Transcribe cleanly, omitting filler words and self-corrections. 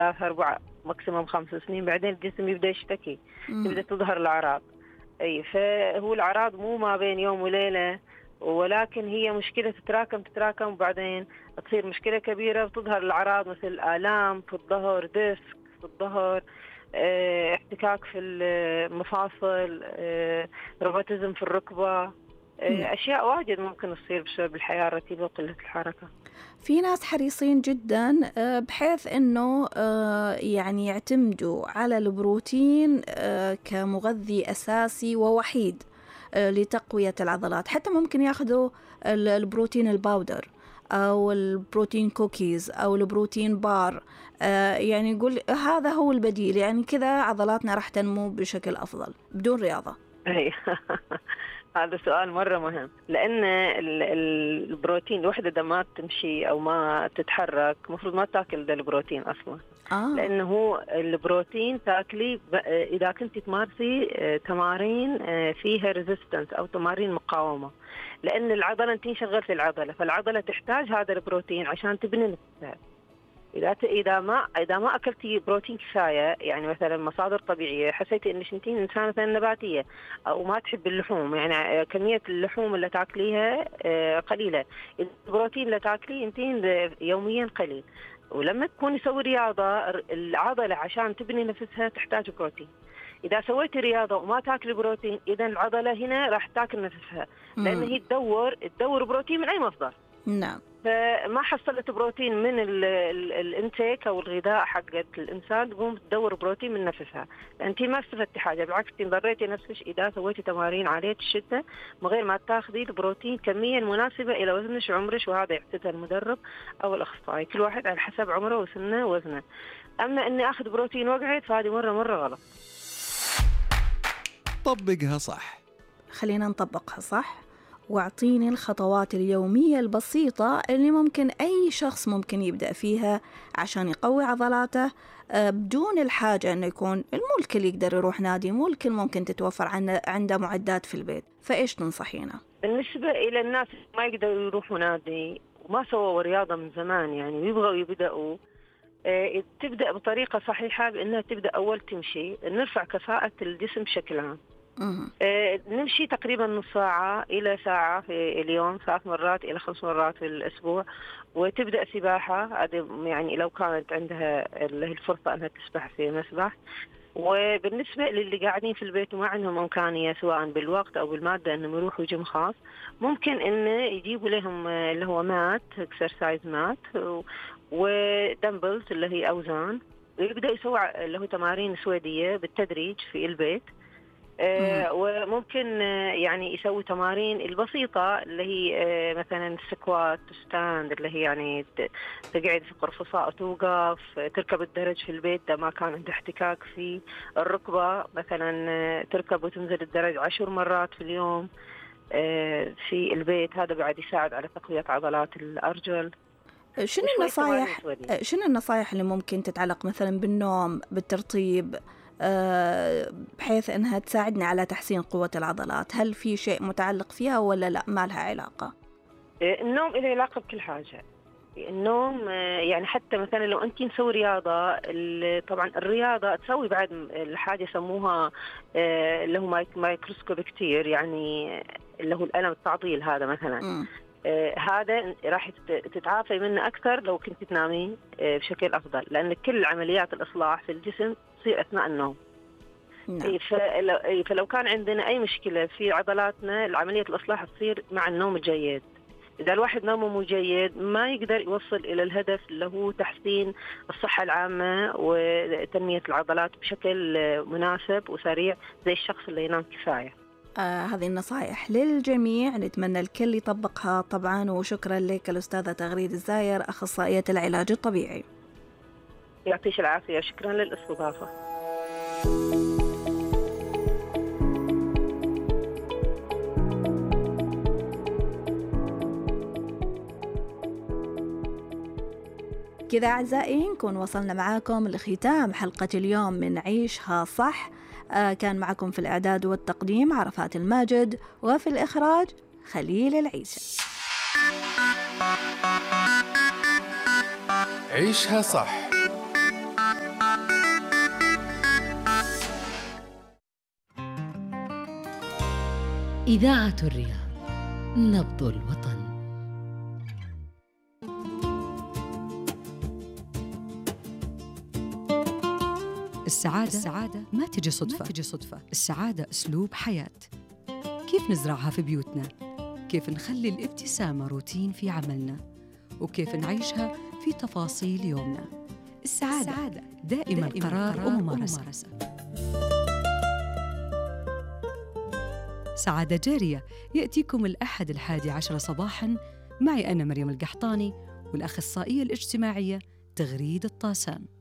3 4 ماكسيموم 5 سنين، بعدين الجسم يبدأ يشتكي، تبدأ تظهر الأعراض. أي فهو الأعراض مو ما بين يوم وليلة، ولكن هي مشكلة تتراكم وبعدين تصير مشكلة كبيرة وتظهر الأعراض مثل آلام في الظهر، ديسك في الظهر، احتكاك في المفاصل، روماتيزم في الركبة، أشياء واجد ممكن تصير بسبب الحياة الرتيبة وقلة الحركة. في ناس حريصين جدا بحيث أنه يعني يعتمدوا على البروتين كمغذي أساسي ووحيد لتقوية العضلات، حتى ممكن ياخذوا البروتين الباودر أو البروتين كوكيز أو البروتين بار، يعني يقول هذا هو البديل، يعني كذا عضلاتنا راح تنمو بشكل أفضل بدون رياضة. أي هذا سؤال مرة مهم، لأن البروتين الوحدة إذا ما تمشي أو ما تتحرك مفروض ما تاكل ده البروتين أصلا. لأنه هو البروتين تاكلي إذا كنت تمارسي تمارين فيها ريزيستنس أو تمارين مقاومة، لأن العضلة أنت شغلت العضلة، فالعضلة تحتاج هذا البروتين عشان تبني نفسها. إذا ما أكلتي بروتين كفاية، يعني مثلا مصادر طبيعية، حسيتي إنك أنتي إنسانة مثلا نباتية أو ما تحب اللحوم، يعني كمية اللحوم اللي تاكليها قليلة، البروتين اللي تاكليه أنتي يوميا قليل. ولما تكوني تسوي رياضة، العضلة عشان تبني نفسها تحتاج بروتين. إذا سويتي رياضة وما تاكلي بروتين، إذا العضلة هنا راح تاكل نفسها، لأن هي تدور بروتين من أي مصدر. نعم. فما حصلت بروتين من الانتيك او الغذاء حق الانسان، تقوم تدور بروتين من نفسها، انت ما استفدتي حاجه، بالعكس انت ضريتي نفسك اذا سويتي تمارين عاليه الشده من غير ما تاخذي البروتين كميه مناسبه الى وزنك وعمرك، وهذا يحددها المدرب او الاخصائي، كل واحد على حسب عمره وسنه ووزنه. اما اني اخذ بروتين واقعد فهذه مره غلط. طبقها صح. خلينا نطبقها صح، واعطيني الخطوات اليومية البسيطة اللي ممكن أي شخص ممكن يبدأ فيها عشان يقوي عضلاته بدون الحاجة أنه يكون مو الكل يقدر يروح نادي، مو الكل ممكن تتوفر عنده معدات في البيت، فإيش تنصحينا؟ بالنسبة إلى الناس ما يقدروا يروحوا نادي وما سووا رياضة من زمان، يعني ويبغوا يبدأوا، تبدأ بطريقة صحيحة بأنها تبدأ أول تمشي، نرفع كفاءة الجسم بشكل عام. نمشي تقريبا نص ساعة إلى ساعة في اليوم، 3 مرات إلى 5 مرات في الأسبوع، وتبدأ سباحة، يعني لو كانت عندها الفرصة أنها تسبح في مسبح. وبالنسبة للي قاعدين في البيت وما عندهم إمكانية سواء بالوقت أو بالمادة أنهم يروحوا جيم خاص، ممكن إنه يجيبوا لهم اللي هو مات، اكسرسايز مات، ودمبلز اللي هي أوزان، ويبدأ يسوي اللي هو تمارين سويدية بالتدريج في البيت. وممكن يعني يسوي تمارين البسيطة اللي هي مثلا سكوات، ستاند اللي هي يعني تقعد في قرفصاء وتوقف، تركب الدرج في البيت إذا ما كان عنده احتكاك في الركبة، مثلا تركب وتنزل الدرج 10 مرات في اليوم في البيت، هذا بعد يساعد على تقوية عضلات الأرجل. شنو النصايح اللي ممكن تتعلق مثلا بالنوم، بالترطيب، بحيث أنها تساعدنا على تحسين قوة العضلات؟ هل في شيء متعلق فيها ولا لا ما لها علاقة؟ النوم له علاقة بكل حاجة. النوم يعني حتى مثلا لو أنت نسوي رياضة، طبعا الرياضة تسوي بعد الحاجة يسموها اللي هو مايكروسكوب كتير، يعني اللي هو الألم التعطيل هذا مثلا. هذا راح تتعافي منه أكثر لو كنت تنامين بشكل أفضل، لأن كل عمليات الإصلاح في الجسم تصير أثناء النوم. فلو كان عندنا أي مشكلة في عضلاتنا، العملية الإصلاح تصير مع النوم الجيد. إذا الواحد نومه مو جيد ما يقدر يوصل إلى الهدف اللي هو تحسين الصحة العامة وتنمية العضلات بشكل مناسب وسريع زي الشخص اللي ينام كفاية. هذه النصائح للجميع، نتمنى الكل يطبقها طبعا. وشكرا لك الأستاذة تغريد الزاير، أخصائية العلاج الطبيعي. يعطيش العافية، شكرا للاستضافة. كذا أعزائي نكون وصلنا معاكم لختام حلقة اليوم من عيشها صح. كان معكم في الإعداد والتقديم عرفات الماجد، وفي الإخراج خليل العيسى. عيشها صح إذاعة الرياض، نبض الوطن. السعادة ما تجي صدفة. السعادة أسلوب حياة. كيف نزرعها في بيوتنا؟ كيف نخلي الابتسامة روتين في عملنا؟ وكيف نعيشها في تفاصيل يومنا؟ السعادة دائما قرار وممارسة. سعادة جارية يأتيكم الأحد 11 صباحاً معي أنا مريم القحطاني والأخصائية الاجتماعية تغريد الطاسان.